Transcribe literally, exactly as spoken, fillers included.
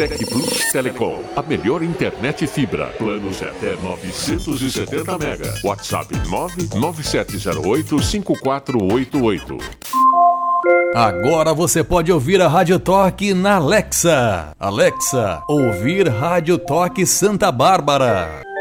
Tec Plus Telecom, a melhor internet fibra. Planos até novecentos e setenta mega. WhatsApp nove nove sete zero oito cinco quatro oito oito. Agora você pode ouvir a Rádio Toque na Alexa. Alexa, ouvir Rádio Toque Santa Bárbara.